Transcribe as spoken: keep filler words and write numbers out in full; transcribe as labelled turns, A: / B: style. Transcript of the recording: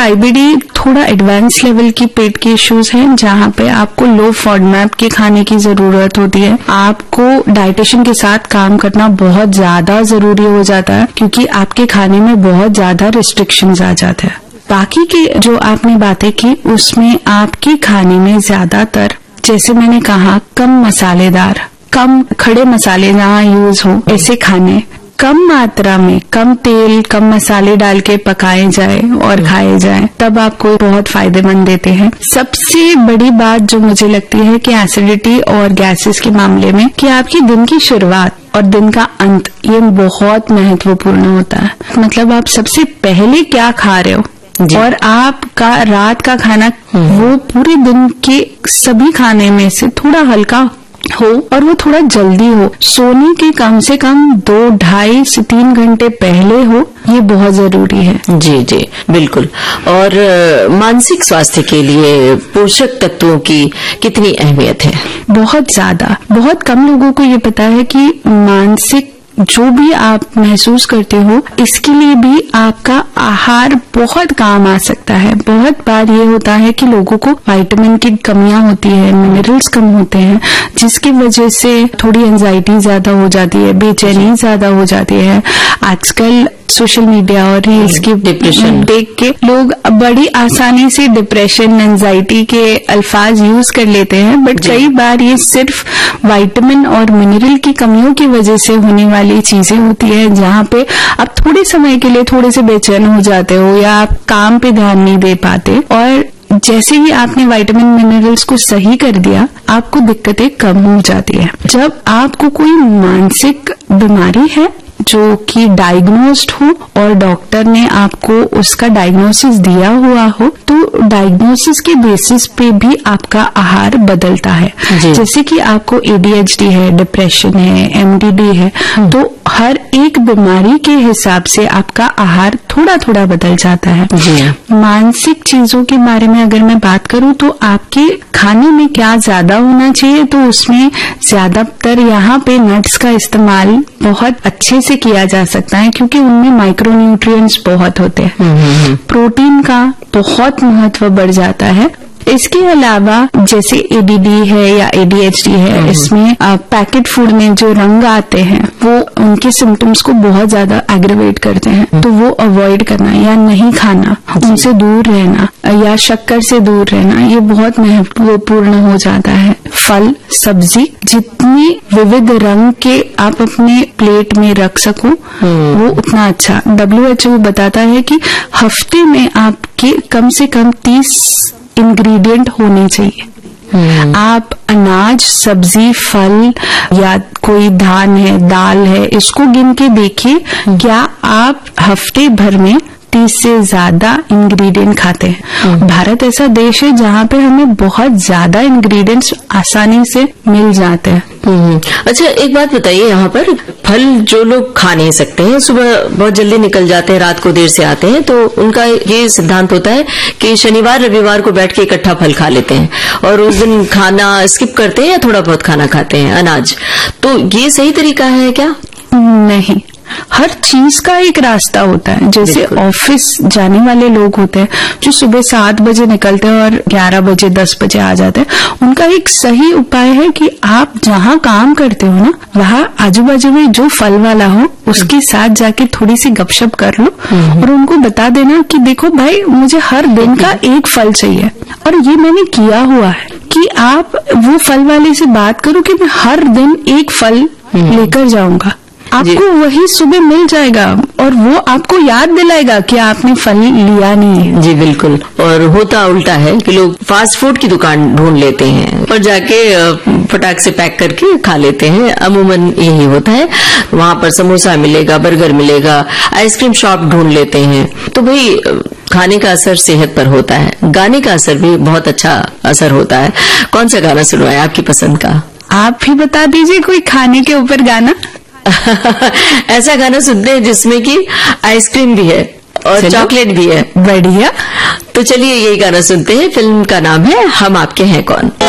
A: IBD थोड़ा advance level की पेट के इश्यूज हैं, जहाँ पे आपको लो फॉडमैप के खाने की जरूरत होती है। आपको डाइटिशियन के साथ काम करना बहुत ज्यादा जरूरी हो जाता है, क्योंकि आपके खाने में बहुत ज्यादा रिस्ट्रिक्शंस आ जाते हैं। बाकी के जो आपने बातें की उसमें आपके खाने में ज्यादातर, जैसे मैंने कहा, कम मसालेदार, कम खड़े मसाले जहाँ यूज हो ऐसे खाने, कम मात्रा में कम तेल कम मसाले डाल के पकाए जाए और खाए जाए, तब आपको बहुत फायदेमंद देते हैं। सबसे बड़ी बात जो मुझे लगती है कि एसिडिटी और गैसेस के मामले में, कि आपकी दिन की शुरुआत और दिन का अंत ये बहुत महत्वपूर्ण होता है। मतलब आप सबसे पहले क्या खा रहे हो और आपका रात का खाना वो पूरे दिन के सभी खाने में से थोड़ा हल्का हो और वो थोड़ा जल्दी हो, सोने के कम से कम दो ढाई से तीन घंटे पहले हो, ये बहुत जरूरी है।
B: जी जी बिल्कुल। और मानसिक स्वास्थ्य के लिए पोषक तत्वों की कितनी अहमियत है?
A: बहुत ज्यादा। बहुत कम लोगों को ये पता है कि मानसिक जो भी आप महसूस करते हो, इसके लिए भी आपका आहार बहुत काम आ सकता है। बहुत बार ये होता है कि लोगों को विटामिन की कमियां होती है, मिनरल्स कम होते हैं, जिसकी वजह से थोड़ी एंजाइटी ज्यादा हो जाती है, बेचैनी ज्यादा हो जाती है। आजकल सोशल मीडिया और रील्स की डिप्रेशन देख के लोग बड़ी आसानी से डिप्रेशन, एंजाइटी के अल्फाज यूज कर लेते हैं, बट कई बार ये सिर्फ विटामिन और मिनरल की कमियों की वजह से होने वाली चीजें होती है, जहाँ पे आप थोड़े समय के लिए थोड़े से बेचैन हो जाते हो या आप काम पे ध्यान नहीं दे पाते, और जैसे ही आपने विटामिन मिनरल्स को सही कर दिया, आपको दिक्कतें कम हो जाती है। जब आपको कोई मानसिक बीमारी है जो कि डायग्नोस्ड हो और डॉक्टर ने आपको उसका डायग्नोसिस दिया हुआ हो, तो डायग्नोसिस के बेसिस पे भी आपका आहार बदलता है। जैसे कि आपको एडीएचडी है, डिप्रेशन है, एमडीडी है, तो हर एक बीमारी के हिसाब से आपका आहार थोड़ा थोड़ा बदल जाता है। मानसिक चीजों के बारे में अगर मैं बात करूं तो आपके खाने में क्या ज्यादा होना चाहिए, तो उसमें ज्यादातर यहाँ पे नट्स का इस्तेमाल बहुत अच्छे से किया जा सकता है, क्योंकि उनमें माइक्रोन्यूट्रिएंट्स बहुत होते हैं। प्रोटीन का बहुत महत्व बढ़ जाता है। इसके अलावा जैसे एडीडी है या एडीएचडी है, इसमें पैकेट फूड में जो रंग आते हैं वो उनके सिम्टम्स को बहुत ज्यादा एग्रेवेट करते हैं, तो वो अवॉइड करना या नहीं खाना, उनसे दूर रहना या शक्कर से दूर रहना, ये बहुत महत्वपूर्ण हो जाता है। फल सब्जी जितनी विविध रंग के आप अपने प्लेट में रख सको वो उतना अच्छा। डब्ल्यू एच ओ बताता है कि हफ्ते में आपके कम से कम तीस इंग्रेडिएंट होने चाहिए। आप अनाज, सब्जी, फल या कोई धान है, दाल है, इसको गिन के देखिए, क्या आप हफ्ते भर में तीस से ज्यादा इंग्रेडिएंट खाते हैं। भारत ऐसा देश है जहाँ पे हमें बहुत ज्यादा इंग्रेडिएंट्स आसानी से मिल जाते हैं।
B: अच्छा, एक बात बताइए, यहाँ पर फल जो लोग खा नहीं सकते हैं, सुबह बहुत जल्दी निकल जाते हैं, रात को देर से आते हैं, तो उनका ये सिद्धांत होता है कि शनिवार रविवार को बैठ के इकट्ठा फल खा लेते हैं और उस दिन खाना स्किप करते हैं या थोड़ा बहुत खाना खाते हैं अनाज, तो ये सही तरीका है क्या?
A: नहीं, हर चीज का एक रास्ता होता है। जैसे ऑफिस जाने वाले लोग होते हैं जो सुबह सात बजे निकलते हैं और ग्यारह बजे दस बजे आ जाते हैं, उनका एक सही उपाय है कि आप जहाँ काम करते हो ना, वहाँ आजू बाजू में जो फल वाला हो उसके साथ जाके थोड़ी सी गपशप कर लो और उनको बता देना कि देखो भाई, मुझे हर दिन का एक फल चाहिए, और ये मैंने किया हुआ है कि आप वो फल वाले से बात करो कि मैं हर दिन एक फल लेकर जाऊंगा, आपको वही सुबह मिल जाएगा और वो आपको याद दिलाएगा कि आपने फल लिया नहीं है।
B: जी बिल्कुल। और होता उल्टा है कि लोग फास्ट फूड की दुकान ढूंढ लेते हैं और जाके फटाक से पैक करके खा लेते हैं। अमूमन यही होता है, वहां पर समोसा मिलेगा, बर्गर मिलेगा, आइसक्रीम शॉप ढूंढ लेते हैं। तो भाई खाने का असर सेहत पर होता है, गाने का असर भी बहुत अच्छा असर होता है। कौन सा गाना सुनवाए आपकी पसंद का?
A: आप भी बता दीजिए कोई खाने के ऊपर गाना।
B: ऐसा गाना सुनते हैं जिसमें कि आइसक्रीम भी है और चॉकलेट भी है।
A: बढ़िया।
B: तो चलिए यही गाना सुनते हैं। फिल्म का नाम है हम आपके हैं कौन।